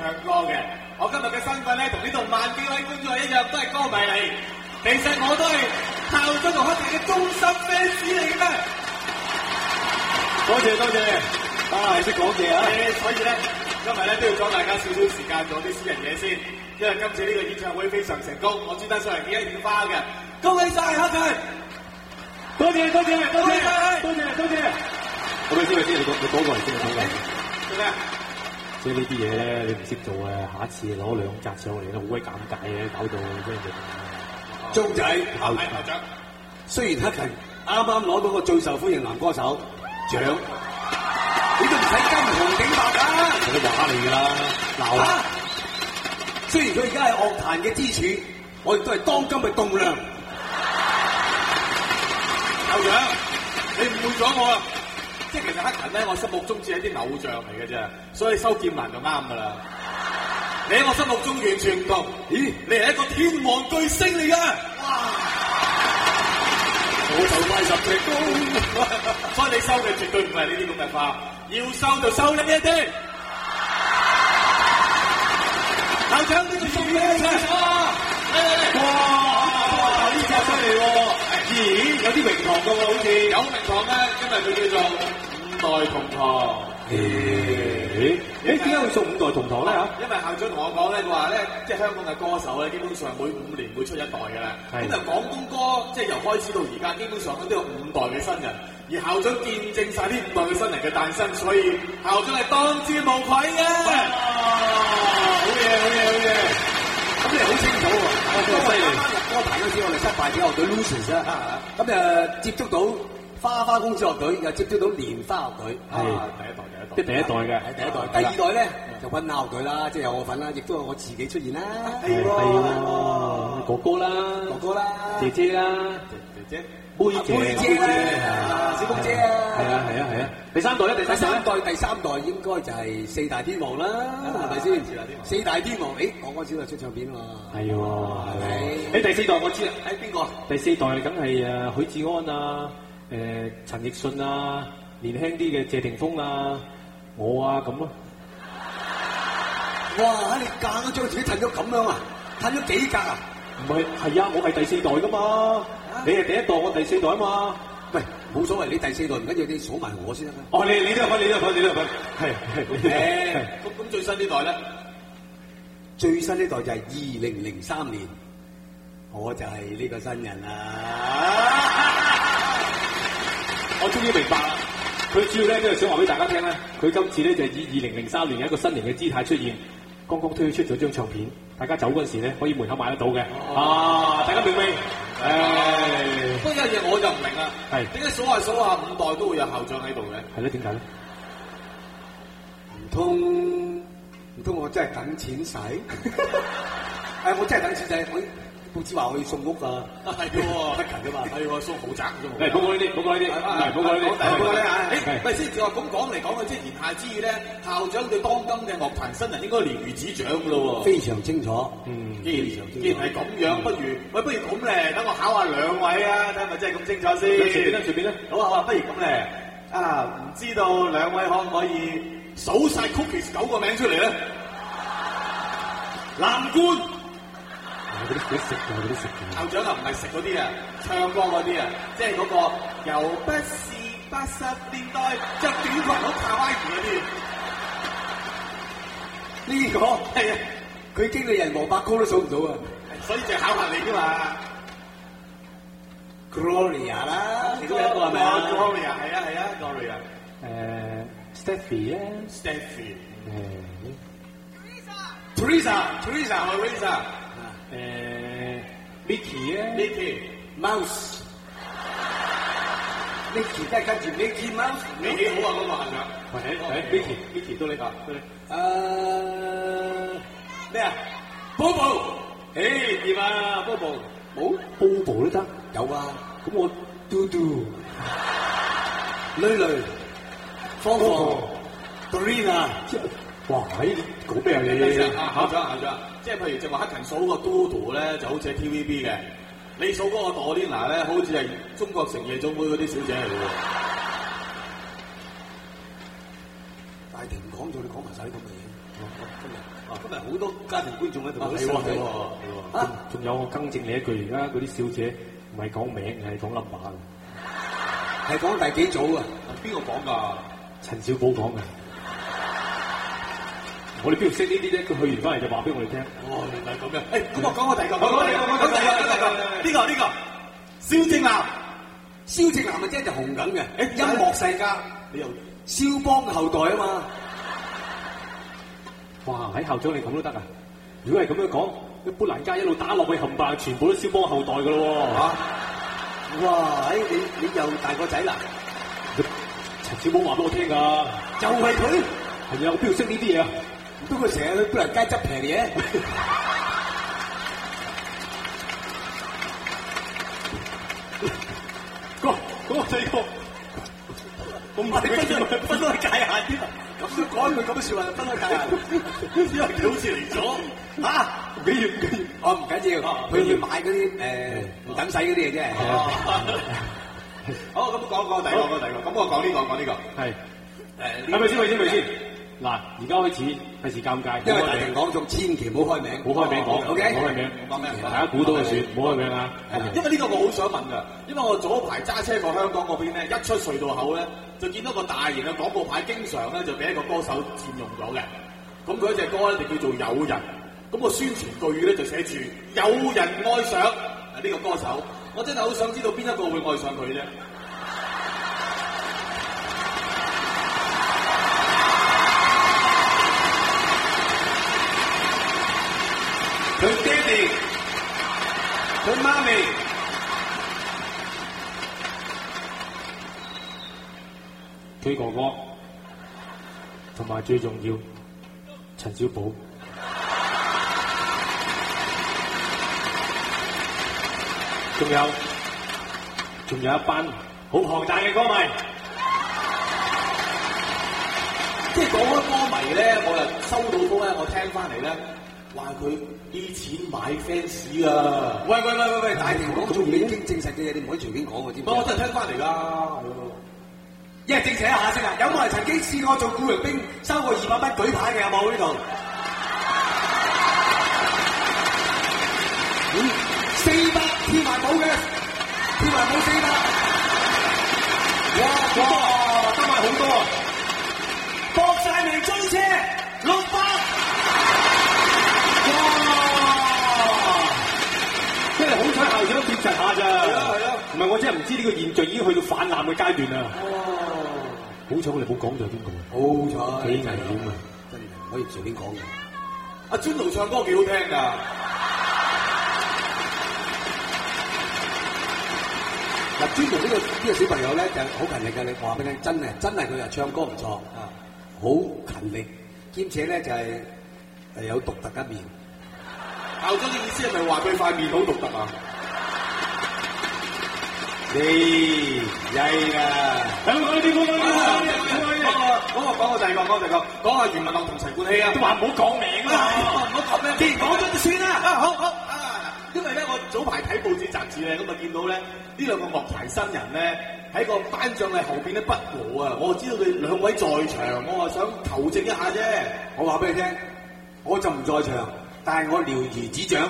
唱歌嘅。我今日嘅身份咧，同呢度萬幾位觀眾一樣，都係歌迷嚟。其實我都係校長同黑人嘅忠心 fans 嚟嘅。 多謝多謝，你識講嘢啊！ 所以咧，今日咧都要阻大家少少時間做啲私人嘢先，因為今次呢個演唱會非常成功，我專登上嚟點一點花嘅。恭喜晒黑人！ 多謝多謝多謝多謝多謝。咁你先，你講過嚟先，講過嚟。 做咩啊？ 即係呢啲嘢咧，你唔識做啊，下一次攞2集上嚟咧，好鬼尷尬嘅，搞到真係。 鐘仔，校長，雖然黑勤啱啱攞到個最受歡迎男歌手獎，你都唔使跟紅頂白㗎。 我都話你㗎啦，鬧啊！ 雖然佢而家係樂壇嘅支柱，我亦都係當今嘅棟梁。 校長，你誤會咗我啊！即係其實黑勤咧，我心目中只係啲偶像嚟嘅啫，所以收劍蘭就啱㗎啦。你喺我心目中完全唔同，咦？你係一個天王巨星嚟㗎！哇！我就快10隻高，所以你收嘅絕對唔係呢啲咁嘅花，要收就收呢一啲。校長呢個送咩嘅？哇！呢隻犀利喎！咦？有啲名堂㗎喎，好似有名堂咧，因為佢叫做5代同堂。 點解會送5代同堂咧嚇？ 因為校長同我講咧，佢話咧，即係香港嘅歌手咧，基本上每5年會出一代嘅啦。咁就廣東歌，即係由開始到而家，基本上都有5代嘅新人。而校長見證晒呢5代嘅新人嘅誕生，所以校長係當之無愧嘅。好嘢，好嘢，好嘢！咁你好清楚喎， 因為啱啱入歌壇嗰時，我哋失敗咗樂隊 Losers 啦，咁接觸到花花公子樂隊，又接觸到蓮花樂隊， 即係第一代嘅， 第一代。第二代咧就溫拿樂隊啦，即係有我份啦，亦都有我自己出現啦。 係喎，哥哥啦，姐姐啦， 姐姐。 妹姐啦，小公姐啊， 係啊，第三代咧，第三代應該就係4大天王啦，係咪先？4大天王，我嗰時就出唱片喎。 係喎，係。第4代我知啦， 邊個？ 第4代梗係許志安啊，陳奕迅啊，年輕啲嘅謝霆鋒啊，我啊咁咯。 哇！你夾硬將自己褪咗咁樣啊？褪咗幾格啊？ 唔係，係啊，我係第4代㗎嘛。你係第一代，我第4代啊嘛。 喂，冇所謂，你第4代唔緊要，你數埋我先得。 哦，你都有份，係。 咁最新呢代咧？ 最新呢代就係2003年，我就係呢個新人啦。 我終於明白啦，佢主要咧都係想話俾大家聽咧，佢今次咧就係以2003年一個新型嘅姿態出現。剛剛推出咗張唱片，大家走嗰陣時咧，可以門口買得到嘅。大家明唔明？ 不過有嘢我就唔明啦，點解數下5代都會有校長喺度嘅？ 係咧，點解咧？ 唔通我真係等錢使？我真係等錢使，我報紙話我要送屋啊！ 係喎， 黑勤㗎嘛， 係喎，送豪宅啫嘛。 唔好講呢啲， 喂，先至話咁講嚟講去，即係言下之意咧，校長對當今嘅樂壇新人應該了如指掌㗎咯喎。 非常清楚。 既然係咁樣，不如咁咧，等我考下兩位啊，睇係咪真係咁清楚先。 隨便啦。 好，不如咁咧，唔知道兩位可唔可以數晒 Cookies 9個名出嚟咧？藍罐。 嗰啲食嘅。 校長啊，唔係食嗰啲啊，唱歌嗰啲啊，即係嗰個又不是80年代着短裙好卡哇伊嗰啲。 呢個係啊，佢經理人黃百高都數唔到啊， 所以就考下你㗎嘛。 Gloria 啦，其中一個係咪啊 ？Gloria 係啊 ，Gloria。 Steffi 啊 ，Steffi。 Teresa。 Mickey 啊 ，Mickey。Mouse。Mickey 都係跟住 Mickey Mouse。 Mickey 好啊，嗰個校長。 Mickey 到你㗎。 咩啊 ？Bobo。 掂啊 ，Bobo。 冇 Bobo 都得。 有啊。 咁我嘟嘟。 女。方 Dorina。 哇！講咩啊你？ 校長，即係譬如就話黑勤數個 Dodo 咧，就好似係 TVB 嘅；你數嗰個 Dorina 咧，好似係中國城夜總會嗰啲小姐嚟嘅喎。 大庭廣眾，你講埋晒啲咁嘅嘢， 今日好多家庭觀眾喺度， 係喎。 啊， 仲有我更正你一句，而家嗰啲小姐唔係講名，係講 number 嘅。 係講第幾組啊？ 邊個講㗎？ 陳小寶講嘅。我哋邊度識呢啲咧？佢去完翻嚟就話俾我哋聽。 哦，原來咁樣。咁我講個第二個，講呢個，蕭正楠。 蕭正楠咪即係紅梗嘅，音樂世家，你又蕭邦嘅後代啊嘛。 哇！喺校長你咁都得啊？如果係咁樣講，一砵蘭街一路打落去冚唪唥，全部都蕭邦後代噶咯喎。 哇！你又大個仔啦？ 陳小寶話俾我聽㗎， 就係佢。 係啊，我邊度識呢啲嘢啊？ 不過成日去砵蘭街執平嘢。 嗰個第二個，我唔係分開界限添。 咁都講一句咁嘅説話，分開界限， 因為佢好似嚟咗嚇，唔緊要，唔緊要，佢要買嗰啲唔等使嗰啲嘢啫。 好，咁講第二個，咁我講呢個， 係係咪先？嗱，而家開始費事尷尬， 因為大庭廣眾，千祈唔好開名， 唔好開名講，OK，唔好開名， 講咩？ 大家估到就算，唔好開名啊。 因為呢個我好想問㗎，因為我早排揸車過香港嗰邊咧，一出隧道口咧，就見到個大型嘅廣告牌，經常咧就俾一個歌手佔用咗嘅。咁佢一隻歌咧就叫做《有人》，咁個宣傳句語咧就寫住有人愛上呢個歌手，我真係好想知道邊一個會愛上佢啫。 佢爹哋，佢媽咪， 佢哥哥，同埋最重要陳小寶，仲有一班好龐大嘅歌迷。 即係講開歌迷咧，我又收到風咧，我聽翻嚟咧。話佢啲錢買 fans 啊！ 喂！大庭廣眾已經證實嘅嘢，你唔可以隨便講嘅，知唔知？ 我真係聽翻嚟㗎， 一係證實一下先啊！有冇人曾經試過做僱傭兵收過200蚊舉牌嘅？有冇呢度？400跳埋舞嘅，跳埋舞400。哇！得埋好多啊！搏晒命追車600。 真係好彩校長結實下咋， 係啊！ 唔係我真係唔知呢個現象已經去到泛濫嘅階段啦。好彩我哋冇講就係邊個？ 好彩， 幾危險啊！ 真係唔可以隨便講嘅。 阿尊龍唱歌幾好聽㗎。 嗱，尊龍呢個小朋友咧就好勤力嘅，你話俾你聽，真係佢又唱歌唔錯啊，好勤力，兼且咧就係有獨特一面。 校長嘅意思係咪話佢塊面好獨特啊？ 你曳㗎！ 講呢啲，講個第二個，講下余文樂同陳冠希啊！ 都話唔好講名啦， 唔好講名，既然講咗就算啦。好，因為咧我早排睇報紙雜誌咧，咁啊見到咧呢兩個樂壇新人咧喺個頒獎禮後邊咧不和啊！我知道佢兩位在場，我話想求證一下啫。 我話俾你聽，我就唔在場。但係我了如指掌。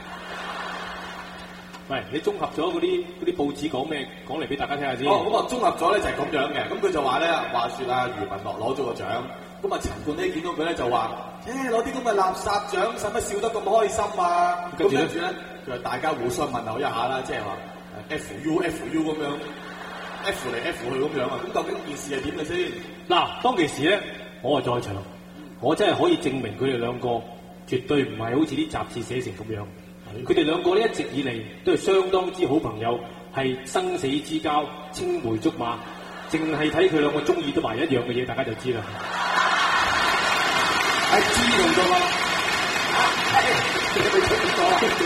喂，你綜合咗嗰啲報紙講咩？講嚟俾大家聽下先。 咁啊綜合咗咧就係咁樣嘅。咁佢就話咧，話説啊余文樂攞咗個獎，咁啊陳冠希見到佢咧就話，攞啲咁嘅垃圾獎，使乜笑得咁開心啊？跟住咧，佢話大家互相問候一下啦，即係話 FU 咁樣 ，F 嚟 F 去咁樣啊。咁究竟件事係點嘅先？ 嗱，當其時咧，我係在場，我真係可以證明佢哋兩個。絕對唔係好似啲雜誌寫成咁樣，佢哋兩個咧一直以嚟都係相當之好朋友，係生死之交、青梅竹馬。淨係睇佢兩個中意都埋一樣嘅嘢，大家就知啦。 係知道咗嘛？你咪睇唔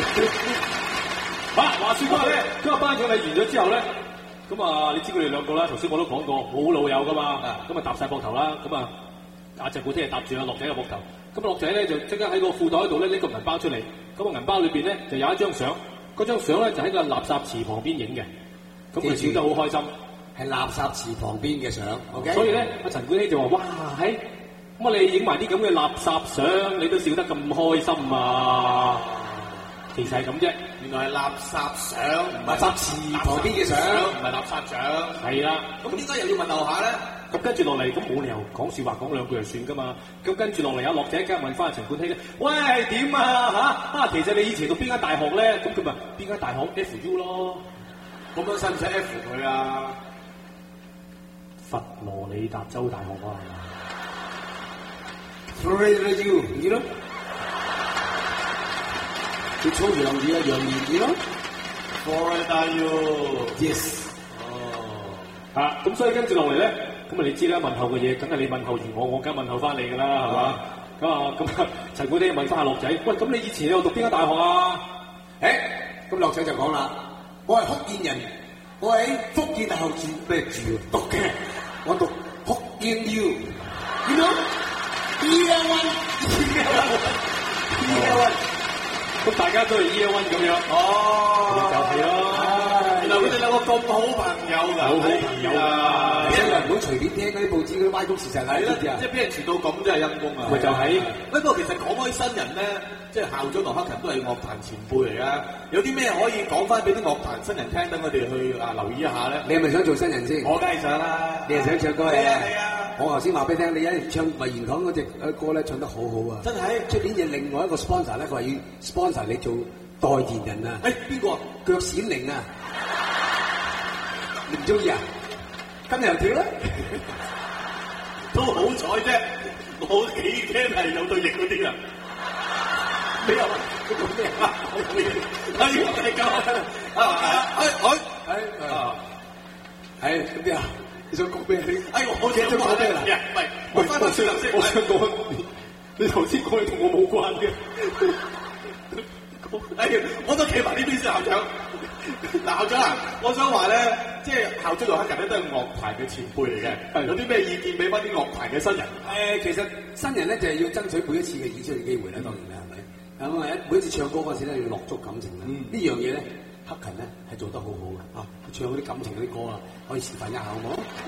到啊！ 話説嗰日咧，今日頒獎禮完咗之後咧，咁啊，你知佢哋兩個啦，頭先我都講過，好老友噶嘛，咁啊搭晒膊頭啦，咁啊阿陳冠希係搭住阿樂仔嘅膊頭。咁樂仔咧就即刻喺個褲袋度咧拎個銀包出嚟，咁個銀包裏邊咧就有一張相，嗰張相咧就喺個垃圾池旁邊影嘅，咁佢笑得好開心， 係垃圾池旁邊嘅相 ，OK。 所以咧，阿陳冠希就話：哇， 乜你影埋啲咁嘅垃圾相，你都笑得咁開心啊？其實係咁啫， 原來係垃圾相，唔係垃圾池旁邊嘅相， 唔係垃圾相。 係啦。 咁點解又要問候下咧？ 咁跟住落嚟，咁冇理由講説話講兩句就算噶嘛。咁跟住落嚟，阿樂仔梗係問翻陳冠希咧，喂點啊？其實你以前讀邊間大學咧？咁佢咪邊間大學 FU 咯？ 咁樣使唔使 F 佢啊？ 佛羅里達州大學啊。 Florida U， 你咯？佢操住兩字啊，楊言字咯。 Florida U，yes。 咁所以跟住落嚟咧，咁你知啦，問候嘅嘢，梗係你問候完我，我梗係問候翻你㗎啦，係嘛？咁陳冠希問翻阿樂仔，喂，咁你以前有讀邊間大學啊？ 咁樂仔就講啦，我係福建人，我喺福建大學讀嘅，我讀福建 U，you know？Year one， 咁大家都係 Year one 咁樣，就係咯。 原來佢哋兩個咁好朋友㗎， 好朋友啊！ 而且又唔會隨便聽嗰啲報紙嗰啲歪曲事實啊！ 係啦，即係俾人傳到咁真係陰公啊！ 咪就係。 不過其實講開新人咧，即係校長羅克勤都係樂壇前輩嚟㗎。有啲咩可以講翻俾啲樂壇新人聽，等我哋去留意一下咧？ 你係咪想做新人先？ 我梗係想啦！ 你係想唱歌嚟係啊！ 我頭先話俾你聽，你一唱維園堂嗰隻歌咧，唱得好好啊！ 真係。 出年嘅另外一個 sponsor 咧，佢話要 sponsor 你做代言人啊！ 邊個？ 腳閃靈啊！你唔中意啊？今日又跳啦！ 都好彩啫，我幾驚係有對翼嗰啲啊！你又講咩啊？ 咁啲啊！你想講咩？ 我聽咗講咩啦？唔係，我翻返先。 我想講，你頭先講你同我冇關嘅。 我都企埋呢邊先，校長。校長啊，我想話咧，即係校長羅克勤咧都係樂壇嘅前輩嚟嘅，有啲咩意見俾翻啲樂壇嘅新人？ 其實新人咧就係要爭取每一次嘅演出嘅機會啦，當然啦，係咪？咁啊，每一次唱歌嗰陣時咧要落足感情啦。呢樣嘢咧，克勤咧係做得好好嘅。佢唱嗰啲感情嗰啲歌啊，可以示範一下好唔好？